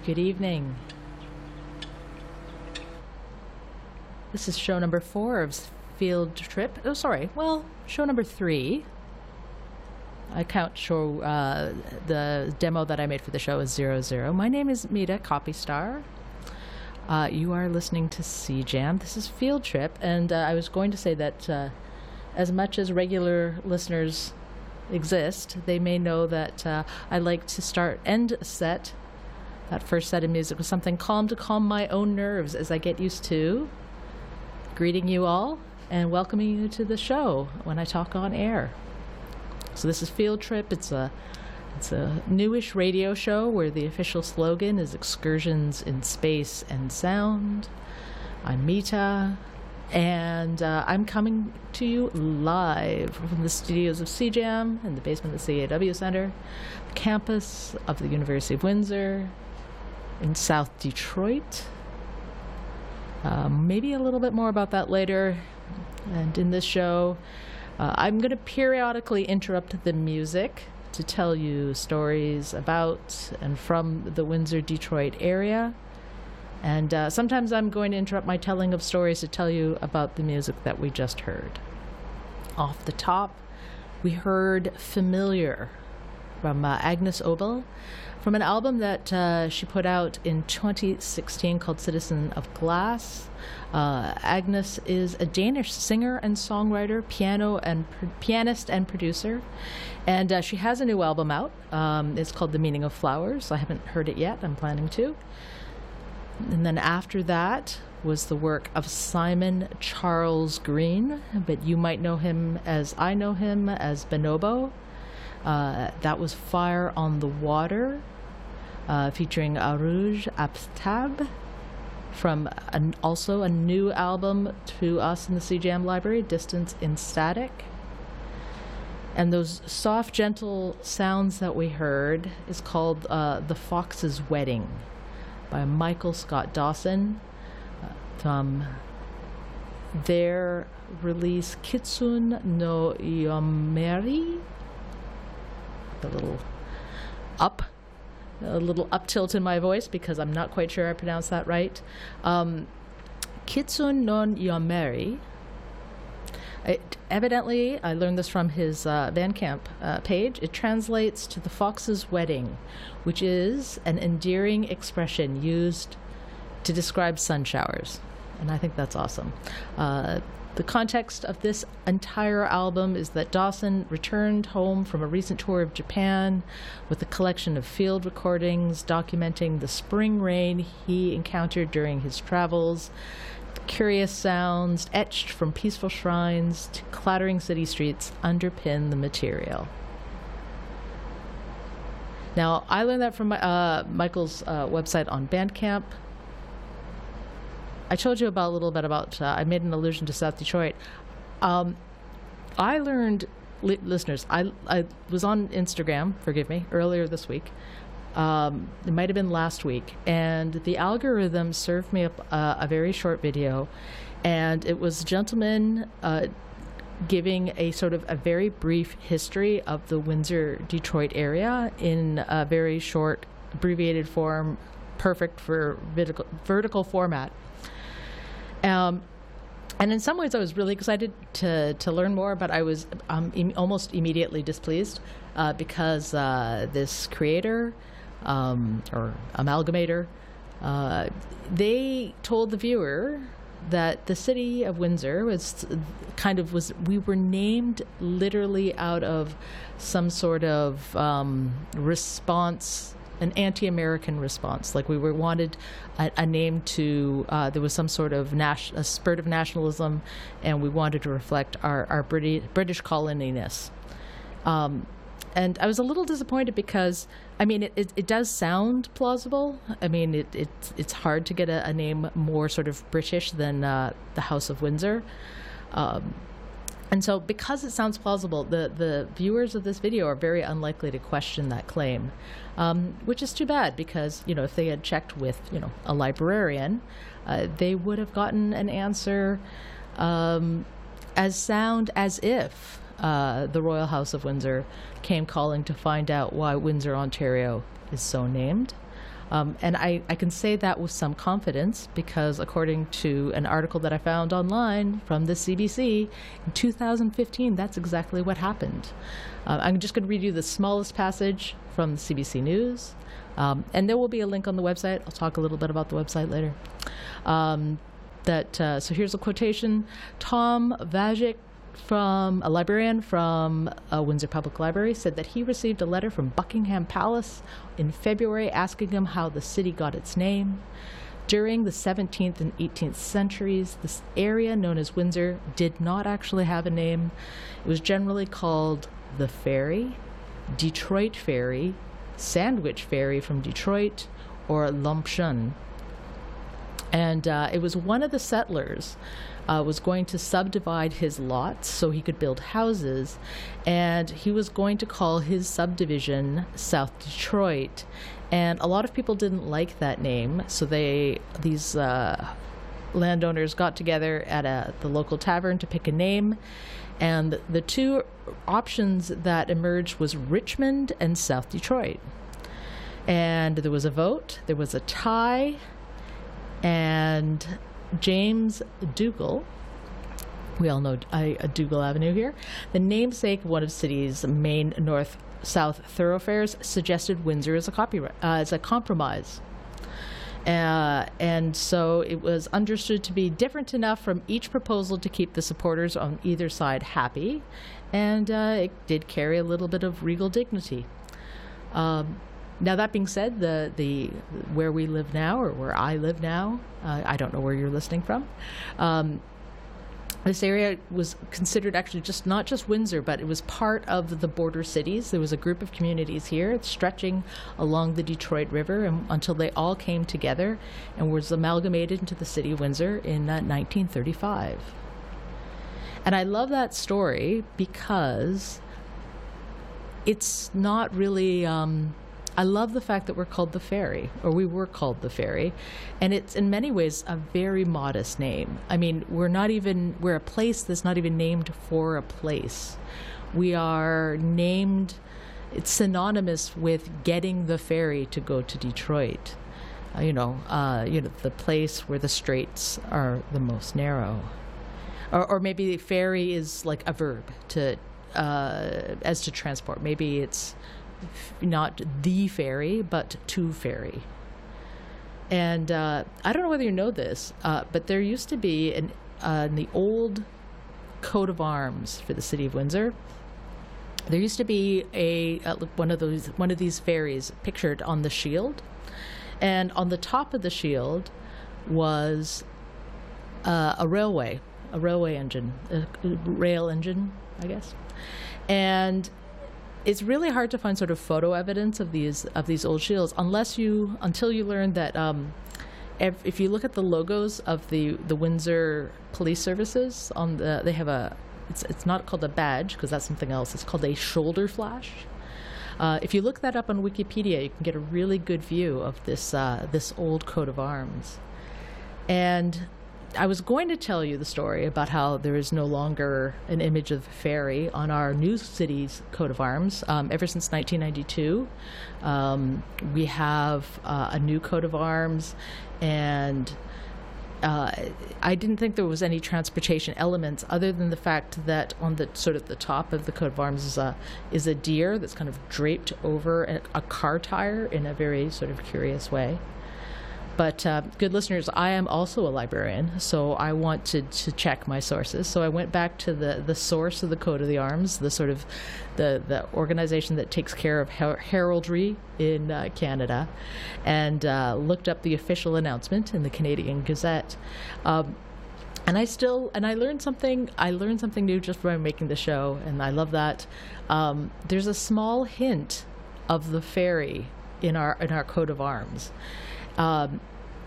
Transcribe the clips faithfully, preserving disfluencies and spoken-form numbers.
Good evening. This is show number four of Field Trip. Oh, sorry. Well, show number three. I count show uh, the demo that I made for the show as zero zero. My name is Mita Copystar. Uh, you are listening to C Jam. This is Field Trip, and uh, I was going to say that uh, as much as regular listeners exist, they may know that uh, I like to start end set, that first set of music, with something calm to calm my own nerves as I get used to greeting you all and welcoming you to the show when I talk on air. So this is Field Trip. It's a it's a newish radio show where the official slogan is excursions in space and sound. I'm Mita, and uh, I'm coming to you live from the studios of C Jam in the basement of the C A W Center, the campus of the University of Windsor in South Detroit. Um, maybe a little bit more about that later. And in this show, uh, I'm going to periodically interrupt the music to tell you stories about and from the Windsor-Detroit area. And uh, sometimes I'm going to interrupt my telling of stories to tell you about the music that we just heard. Off the top, we heard Familiar from uh, Agnes Obel, from an album that uh, she put out in twenty sixteen called Citizen of Glass. Uh, Agnes is a Danish singer and songwriter, piano and pr- pianist and producer, and uh, she has a new album out. Um, it's called The Meaning of Flowers. I haven't heard it yet. I'm planning to. And then after that was the work of Simon Charles Green, but you might know him as I know him as Bonobo. Uh, that was Fire on the Water, uh, featuring Arouge Aptab, from an, also a new album to us in the C Jam library, Distance in Static. And those soft, gentle sounds that we heard is called uh, The Fox's Wedding by Michael Scott Dawson, uh, from their release Kitsune no Yomeri. A little up, a little up tilt in my voice because I'm not quite sure I pronounced that right. Um, Kitsune no Yomeri. It, evidently, I learned this from his uh, Bandcamp uh, page. It translates to the fox's wedding, which is an endearing expression used to describe sun showers. And I think that's awesome. Uh, The context of this entire album is that Dawson returned home from a recent tour of Japan with a collection of field recordings documenting the spring rain he encountered during his travels. The curious sounds etched from peaceful shrines to clattering city streets underpin the material. Now, I learned that from my, uh, Michael's uh, website on Bandcamp. I told you about a little bit about, uh, I made an allusion to South Detroit. Um, I learned, li- listeners, I, I was on Instagram, forgive me, earlier this week. Um, it might have been last week. And the algorithm served me up uh, a very short video. And it was a gentleman uh, giving a sort of a very brief history of the Windsor-Detroit area in a very short, abbreviated form, perfect for vertical, vertical format. Um, and in some ways, I was really excited to, to learn more, but I was um, im- almost immediately displeased uh, because uh, this creator um, or amalgamator, uh, they told the viewer that the city of Windsor was kind of was we were named literally out of some sort of um, response. An anti-American response, like we were wanted a, a name to, uh, there was some sort of nas- a spurt of nationalism, and we wanted to reflect our, our British, British coloniness. Um, and I was a little disappointed because, I mean, it, it, it does sound plausible. I mean, it, it it's hard to get a, a name more sort of British than uh, the House of Windsor. Um, And so because it sounds plausible, the, the viewers of this video are very unlikely to question that claim, um, which is too bad because, you know, if they had checked with, you know, a librarian, uh, they would have gotten an answer um, as sound as if uh, the Royal House of Windsor came calling to find out why Windsor, Ontario is so named. Um, and I, I can say that with some confidence because according to an article that I found online from the C B C, in two thousand fifteen, that's exactly what happened. Uh, I'm just going to read you the smallest passage from the C B C News. Um, and there will be a link on the website. I'll talk a little bit about the website later. Um, that uh, so here's a quotation. Tom Vajic, from a librarian from uh, Windsor Public Library, said that he received a letter from Buckingham Palace in February asking him how the city got its name. During the seventeenth and eighteenth centuries, this area known as Windsor did not actually have a name. It was generally called the Ferry, Detroit Ferry, Sandwich Ferry from Detroit, or L'Emption. And uh, it was one of the settlers uh, was going to subdivide his lots so he could build houses, and he was going to call his subdivision South Detroit. And a lot of people didn't like that name, so they these uh, landowners got together at a, the local tavern to pick a name, and the two options that emerged was Richmond and South Detroit. And there was a vote, there was a tie, and James Dougal, we all know I, uh, Dougal Avenue here, the namesake of one of the city's main north-south thoroughfares, suggested Windsor as a, copyright, uh, as a compromise. Uh, and so it was understood to be different enough from each proposal to keep the supporters on either side happy, and uh, it did carry a little bit of regal dignity. Um, Now, that being said, the, the where we live now, or where I live now, uh, I don't know where you're listening from, um, this area was considered actually just not just Windsor, but it was part of the border cities. There was a group of communities here stretching along the Detroit River and, until they all came together and was amalgamated into the city of Windsor in uh, nineteen thirty-five. And I love that story because it's not really... Um, I love the fact that we're called the Ferry, or we were called the Ferry, and it's in many ways a very modest name. I mean, we're not even, we're a place that's not even named for a place. We are named, it's synonymous with getting the ferry to go to Detroit. Uh, you know, uh, you know, the place where the straits are the most narrow. Or, or maybe ferry is like a verb to, uh, as to transport. Maybe it's not the ferry, but to ferry. And uh, I don't know whether you know this, uh, but there used to be an, uh, in the old coat of arms for the city of Windsor, there used to be a uh, one of those one of these ferries pictured on the shield, and on the top of the shield was uh, a railway, a railway engine, a rail engine, I guess, and it's really hard to find sort of photo evidence of these of these old shields unless you until you learn that um, if, if you look at the logos of the the Windsor Police Services on the they have a it's it's not called a badge because that's something else. It's called a shoulder flash. Uh, if you look that up on Wikipedia, you can get a really good view of this uh, this old coat of arms. And I was going to tell you the story about how there is no longer an image of a ferry on our new city's coat of arms. Um, ever since nineteen ninety-two, um, we have uh, a new coat of arms, and uh, I didn't think there was any transportation elements other than the fact that on the sort of the top of the coat of arms is a is a deer that's kind of draped over a, a car tire in a very sort of curious way. But uh, good listeners, I am also a librarian, so I wanted to check my sources. So I went back to the, the source of the coat of the arms, the sort of the, the organization that takes care of her- heraldry in uh, Canada, and uh, looked up the official announcement in the Canadian Gazette. Um, and I still, and I learned something, I learned something new just by making the show, and I love that. Um, there's a small hint of the ferry in our in our coat of arms. Um,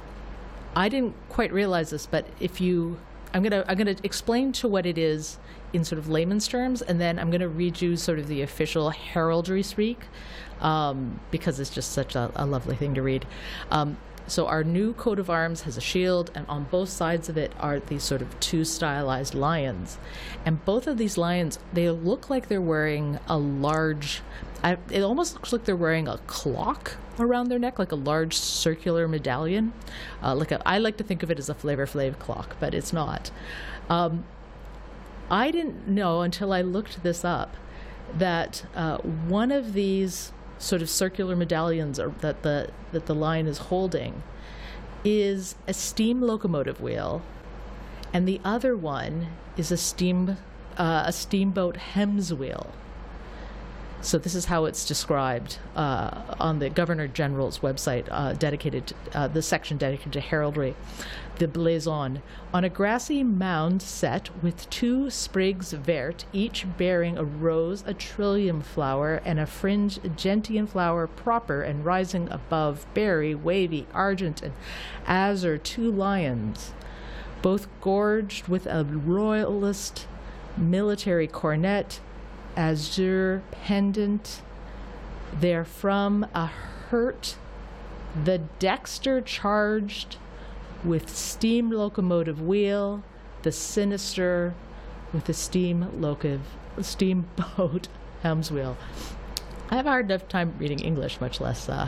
I didn't quite realize this, but if you, I'm gonna I'm gonna explain to what it is in sort of layman's terms, and then I'm gonna read you sort of the official heraldry speak, um, because it's just such a, a lovely thing to read. Um, so our new coat of arms has a shield, and on both sides of it are these sort of two stylized lions, and both of these lions, they look like they're wearing a large I, it almost looks like they're wearing a clock around their neck, like a large circular medallion. Uh, like a, I like to think of it as a Flavor Flav clock, but it's not. Um, I didn't know until I looked this up that uh, one of these sort of circular medallions are, that the that the line is holding is a steam locomotive wheel, and the other one is a steam uh, a steamboat Hems wheel. So this is how it's described uh, on the Governor General's website, uh, dedicated to, uh, the section dedicated to heraldry. The blazon, on a grassy mound set with two sprigs vert, each bearing a rose, a trillium flower, and a fringe gentian flower proper, and rising above berry, wavy, argent, and azure, two lions, both gorged with a royalist military cornet, azure pendant, therefrom a hurt, the dexter charged with steam locomotive wheel, the sinister with the steam locomotive steamboat Hems wheel. I have a hard enough time reading English, much less uh,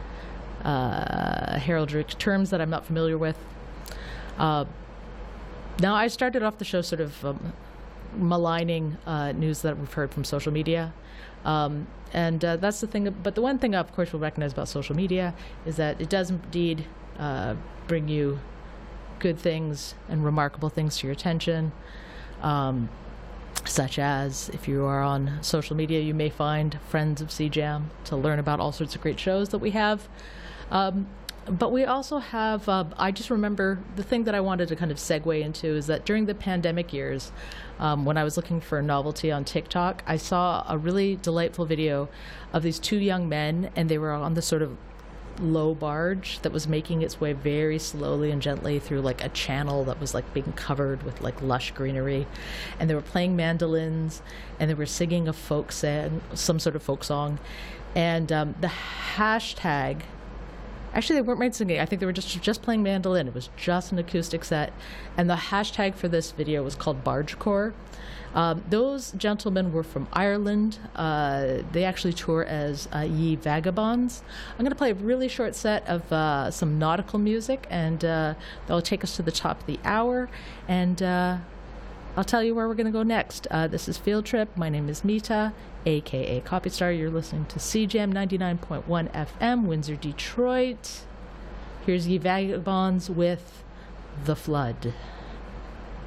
uh, heraldry terms that I'm not familiar with. Uh, now, I started off the show sort of um, maligning uh, news that we've heard from social media. Um, and uh, that's the thing. But the one thing, of course, we'll recognize about social media is that it does indeed uh, bring you good things and remarkable things to your attention. Um, such as if you are on social media, you may find Friends of C Jam to learn about all sorts of great shows that we have. Um, But we also have, uh, I just remember the thing that I wanted to kind of segue into is that during the pandemic years, um, when I was looking for a novelty on TikTok, I saw a really delightful video of these two young men, and they were on this sort of low barge that was making its way very slowly and gently through like a channel that was like being covered with like lush greenery. And they were playing mandolins, and they were singing a folk song, some sort of folk song. And um, the hashtag, actually, they weren't singing. I think they were just just playing mandolin. It was just an acoustic set. And the hashtag for this video was called Bargecore. Um, those gentlemen were from Ireland. Uh, they actually tour as uh, Ye Vagabonds. I'm going to play a really short set of uh, some nautical music, and uh, that'll take us to the top of the hour. And uh, I'll tell you where we're going to go next. Uh, this is Field Trip. My name is Mita, a k a. Copy Star. You're listening to C Jam ninety-nine point one F M, Windsor, Detroit. Here's Ye Vagabonds with The Flood.